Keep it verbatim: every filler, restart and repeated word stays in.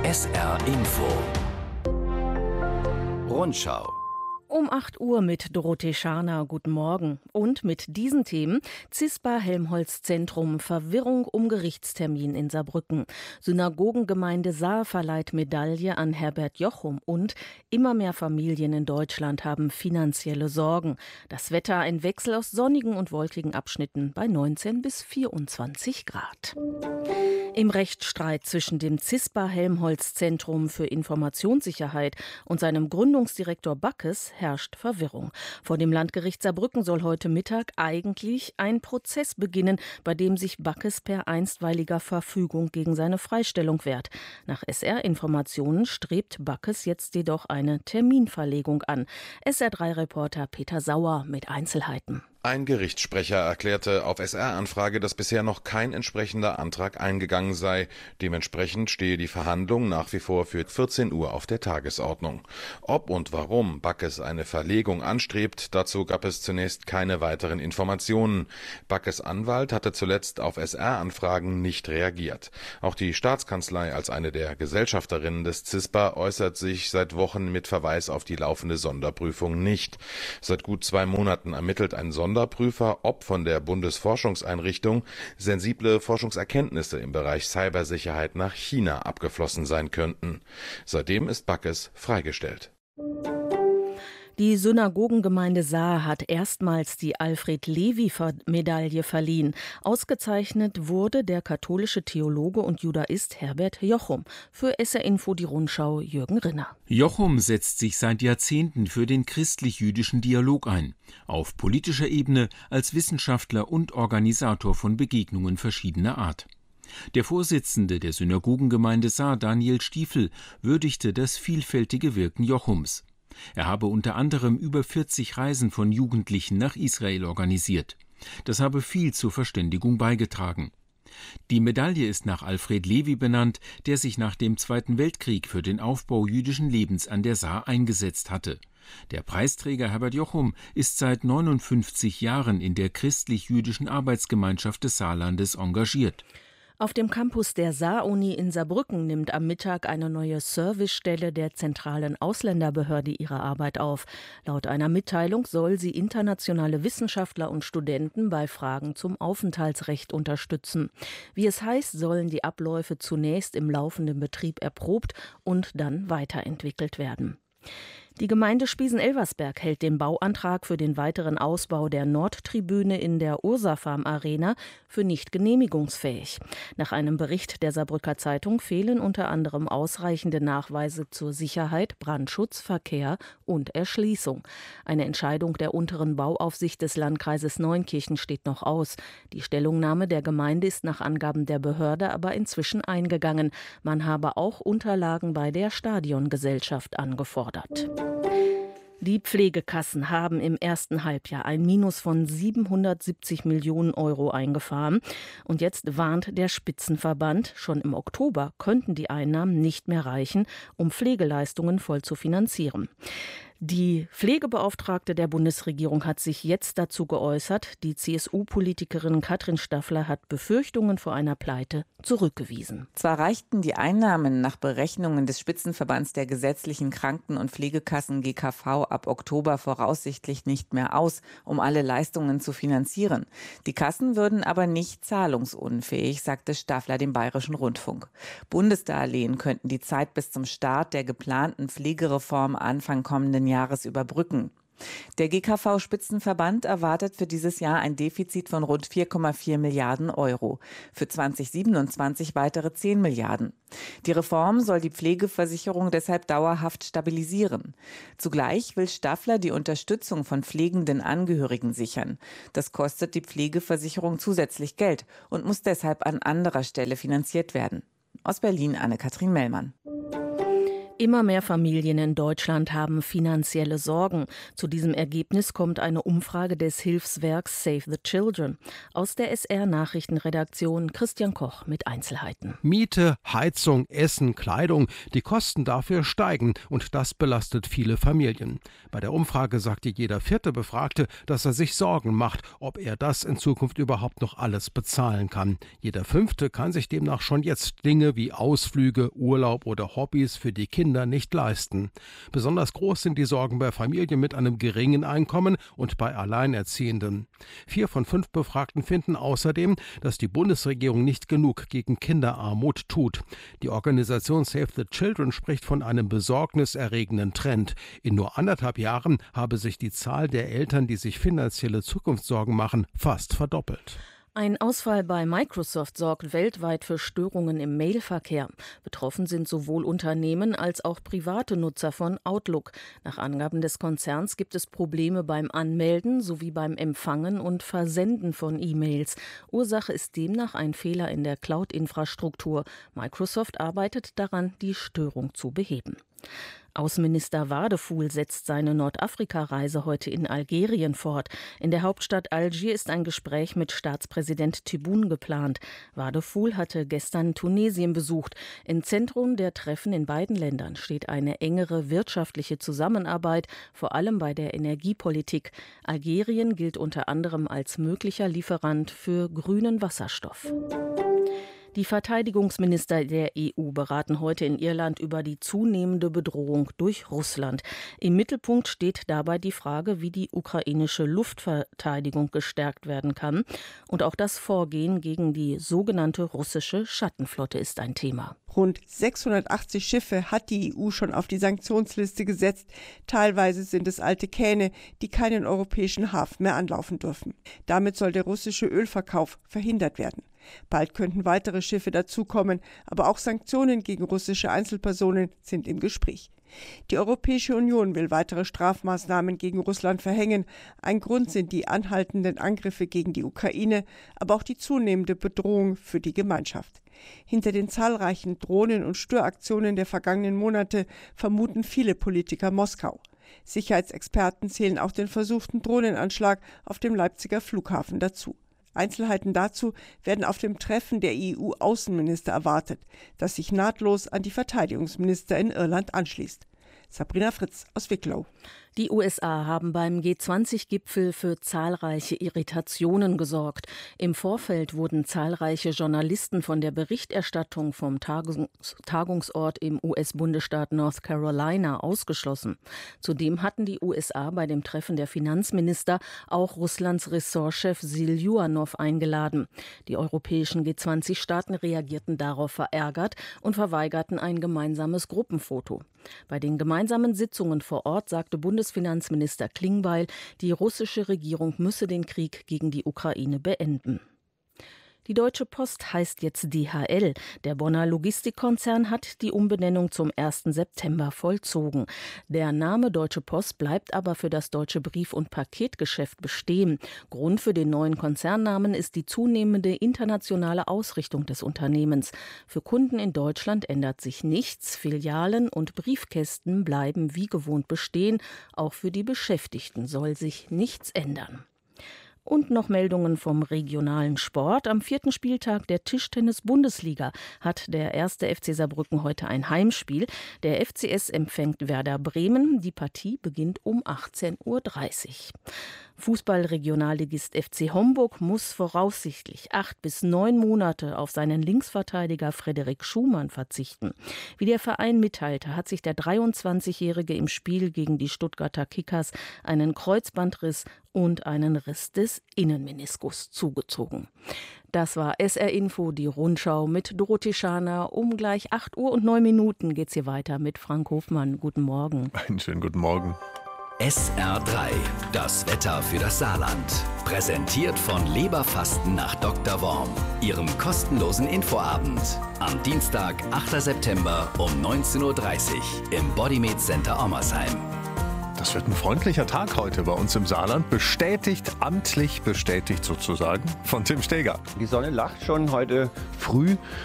S R Info Rundschau. Um acht Uhr mit Dorothee Scharner. Guten Morgen. Und mit diesen Themen: CISPA Helmholtz-Zentrum, Verwirrung um Gerichtstermin in Saarbrücken. Synagogengemeinde Saar verleiht Medaille an Herbert Jochum. Und immer mehr Familien in Deutschland haben finanzielle Sorgen. Das Wetter: ein Wechsel aus sonnigen und wolkigen Abschnitten bei neunzehn bis vierundzwanzig Grad. Im Rechtsstreit zwischen dem CISPA Helmholtz-Zentrum für Informationssicherheit und seinem Gründungsdirektor Backes herrscht Verwirrung. Vor dem Landgericht Saarbrücken soll heute Mittag eigentlich ein Prozess beginnen, bei dem sich Backes per einstweiliger Verfügung gegen seine Freistellung wehrt. Nach S R-Informationen strebt Backes jetzt jedoch eine Terminverlegung an. S R drei Reporter Peter Sauer mit Einzelheiten. Ein Gerichtssprecher erklärte auf S R-Anfrage, dass bisher noch kein entsprechender Antrag eingegangen sei. Dementsprechend stehe die Verhandlung nach wie vor für vierzehn Uhr auf der Tagesordnung. Ob und warum Backes eine Verlegung anstrebt, dazu gab es zunächst keine weiteren Informationen. Backes Anwalt hatte zuletzt auf S R-Anfragen nicht reagiert. Auch die Staatskanzlei als eine der Gesellschafterinnen des CISPA äußert sich seit Wochen mit Verweis auf die laufende Sonderprüfung nicht. Seit gut zwei Monaten ermittelt ein Sonderprüfer Sonderprüfer, ob von der Bundesforschungseinrichtung sensible Forschungserkenntnisse im Bereich Cybersicherheit nach China abgeflossen sein könnten. Seitdem ist Backes freigestellt. Die Synagogengemeinde Saar hat erstmals die Alfred-Lewy-Medaille verliehen. Ausgezeichnet wurde der katholische Theologe und Judaist Herbert Jochum. Für S R Info die Rundschau Jürgen Rinner. Jochum setzt sich seit Jahrzehnten für den christlich-jüdischen Dialog ein. Auf politischer Ebene, als Wissenschaftler und Organisator von Begegnungen verschiedener Art. Der Vorsitzende der Synagogengemeinde Saar, Daniel Stiefel, würdigte das vielfältige Wirken Jochums. Er habe unter anderem über vierzig Reisen von Jugendlichen nach Israel organisiert. Das habe viel zur Verständigung beigetragen. Die Medaille ist nach Alfred Lewy benannt, der sich nach dem Zweiten Weltkrieg für den Aufbau jüdischen Lebens an der Saar eingesetzt hatte. Der Preisträger Herbert Jochum ist seit neunundfünfzig Jahren in der christlich-jüdischen Arbeitsgemeinschaft des Saarlandes engagiert. Auf dem Campus der Saar-Uni in Saarbrücken nimmt am Mittag eine neue Servicestelle der zentralen Ausländerbehörde ihre Arbeit auf. Laut einer Mitteilung soll sie internationale Wissenschaftler und Studenten bei Fragen zum Aufenthaltsrecht unterstützen. Wie es heißt, sollen die Abläufe zunächst im laufenden Betrieb erprobt und dann weiterentwickelt werden. Die Gemeinde Spiesen-Elversberg hält den Bauantrag für den weiteren Ausbau der Nordtribüne in der Ursafarm Arena für nicht genehmigungsfähig. Nach einem Bericht der Saarbrücker Zeitung fehlen unter anderem ausreichende Nachweise zur Sicherheit, Brandschutz, Verkehr und Erschließung. Eine Entscheidung der unteren Bauaufsicht des Landkreises Neunkirchen steht noch aus. Die Stellungnahme der Gemeinde ist nach Angaben der Behörde aber inzwischen eingegangen. Man habe auch Unterlagen bei der Stadiongesellschaft angefordert. Die Pflegekassen haben im ersten Halbjahr ein Minus von siebenhundertsiebzig Millionen Euro eingefahren. Und jetzt warnt der Spitzenverband, schon im Oktober könnten die Einnahmen nicht mehr reichen, um Pflegeleistungen voll zu finanzieren. Die Pflegebeauftragte der Bundesregierung hat sich jetzt dazu geäußert. Die C S U-Politikerin Katrin Staffler hat Befürchtungen vor einer Pleite zurückgewiesen. Zwar reichten die Einnahmen nach Berechnungen des Spitzenverbands der gesetzlichen Kranken- und Pflegekassen G K V ab Oktober voraussichtlich nicht mehr aus, um alle Leistungen zu finanzieren. Die Kassen würden aber nicht zahlungsunfähig, sagte Staffler dem Bayerischen Rundfunk. Bundesdarlehen könnten die Zeit bis zum Start der geplanten Pflegereform Anfang kommenden Jahres überbrücken. Der G K V-Spitzenverband erwartet für dieses Jahr ein Defizit von rund vier Komma vier Milliarden Euro. Für zweitausendsiebenundzwanzig weitere zehn Milliarden. Die Reform soll die Pflegeversicherung deshalb dauerhaft stabilisieren. Zugleich will Staffler die Unterstützung von pflegenden Angehörigen sichern. Das kostet die Pflegeversicherung zusätzlich Geld und muss deshalb an anderer Stelle finanziert werden. Aus Berlin Anne-Kathrin Mellmann. Immer mehr Familien in Deutschland haben finanzielle Sorgen. Zu diesem Ergebnis kommt eine Umfrage des Hilfswerks Save the Children. Aus der S R-Nachrichtenredaktion Christian Koch mit Einzelheiten. Miete, Heizung, Essen, Kleidung, die Kosten dafür steigen und das belastet viele Familien. Bei der Umfrage sagte jeder vierte Befragte, dass er sich Sorgen macht, ob er das in Zukunft überhaupt noch alles bezahlen kann. Jeder fünfte kann sich demnach schon jetzt Dinge wie Ausflüge, Urlaub oder Hobbys für die Kinder nicht leisten. Besonders groß sind die Sorgen bei Familien mit einem geringen Einkommen und bei Alleinerziehenden. Vier von fünf Befragten finden außerdem, dass die Bundesregierung nicht genug gegen Kinderarmut tut. Die Organisation Save the Children spricht von einem besorgniserregenden Trend. In nur anderthalb Jahren habe sich die Zahl der Eltern, die sich finanzielle Zukunftssorgen machen, fast verdoppelt. Ein Ausfall bei Microsoft sorgt weltweit für Störungen im Mailverkehr. Betroffen sind sowohl Unternehmen als auch private Nutzer von Outlook. Nach Angaben des Konzerns gibt es Probleme beim Anmelden sowie beim Empfangen und Versenden von E-Mails. Ursache ist demnach ein Fehler in der Cloud-Infrastruktur. Microsoft arbeitet daran, die Störung zu beheben. Außenminister Wadefuhl setzt seine Nordafrika-Reise heute in Algerien fort. In der Hauptstadt Algier ist ein Gespräch mit Staatspräsident Tebboune geplant. Wadefuhl hatte gestern Tunesien besucht. Im Zentrum der Treffen in beiden Ländern steht eine engere wirtschaftliche Zusammenarbeit, vor allem bei der Energiepolitik. Algerien gilt unter anderem als möglicher Lieferant für grünen Wasserstoff. Die Verteidigungsminister der E U beraten heute in Irland über die zunehmende Bedrohung durch Russland. Im Mittelpunkt steht dabei die Frage, wie die ukrainische Luftverteidigung gestärkt werden kann. Und auch das Vorgehen gegen die sogenannte russische Schattenflotte ist ein Thema. Rund sechshundertachtzig Schiffe hat die E U schon auf die Sanktionsliste gesetzt. Teilweise sind es alte Kähne, die keinen europäischen Hafen mehr anlaufen dürfen. Damit soll der russische Ölverkauf verhindert werden. Bald könnten weitere Schiffe dazukommen, aber auch Sanktionen gegen russische Einzelpersonen sind im Gespräch. Die Europäische Union will weitere Strafmaßnahmen gegen Russland verhängen. Ein Grund sind die anhaltenden Angriffe gegen die Ukraine, aber auch die zunehmende Bedrohung für die Gemeinschaft. Hinter den zahlreichen Drohnen- und Störaktionen der vergangenen Monate vermuten viele Politiker Moskau. Sicherheitsexperten zählen auch den versuchten Drohnenanschlag auf dem Leipziger Flughafen dazu. Einzelheiten dazu werden auf dem Treffen der E U-Außenminister erwartet, das sich nahtlos an die Verteidigungsminister in Irland anschließt. Sabrina Fritz aus Wicklow. Die U S A haben beim G zwanzig Gipfel für zahlreiche Irritationen gesorgt. Im Vorfeld wurden zahlreiche Journalisten von der Berichterstattung vom Tagungs- Tagungsort im U S-Bundesstaat North Carolina ausgeschlossen. Zudem hatten die U S A bei dem Treffen der Finanzminister auch Russlands Ressortchef Siluanow eingeladen. Die europäischen G zwanzig Staaten reagierten darauf verärgert und verweigerten ein gemeinsames Gruppenfoto. Bei den gemeinsamen Sitzungen vor Ort sagte Bundesfinanzminister Klingbeil, die russische Regierung müsse den Krieg gegen die Ukraine beenden. Die Deutsche Post heißt jetzt D H L. Der Bonner Logistikkonzern hat die Umbenennung zum ersten September vollzogen. Der Name Deutsche Post bleibt aber für das deutsche Brief- und Paketgeschäft bestehen. Grund für den neuen Konzernnamen ist die zunehmende internationale Ausrichtung des Unternehmens. Für Kunden in Deutschland ändert sich nichts. Filialen und Briefkästen bleiben wie gewohnt bestehen. Auch für die Beschäftigten soll sich nichts ändern. Und noch Meldungen vom regionalen Sport. Am vierten Spieltag der Tischtennis-Bundesliga hat der erste F C Saarbrücken heute ein Heimspiel. Der F C S empfängt Werder Bremen. Die Partie beginnt um achtzehn Uhr dreißig. Fußball-Regionalligist F C Homburg muss voraussichtlich acht bis neun Monate auf seinen Linksverteidiger Frederik Schumann verzichten. Wie der Verein mitteilte, hat sich der dreiundzwanzigjährige im Spiel gegen die Stuttgarter Kickers einen Kreuzbandriss und einen Riss des Innenmeniskus zugezogen. Das war S R Info, die Rundschau mit Dorothee Schaner. Um gleich acht Uhr und neun Minuten geht's hier weiter mit Frank Hofmann. Guten Morgen. Einen schönen guten Morgen. S R drei, das Wetter für das Saarland. Präsentiert von Leberfasten nach Doktor Worm. Ihrem kostenlosen Infoabend. Am Dienstag, achter September um neunzehn Uhr dreißig im Bodymed Center Ommersheim. Das wird ein freundlicher Tag heute bei uns im Saarland. Bestätigt, amtlich bestätigt sozusagen, von Tim Steger. Die Sonne lacht schon heute früh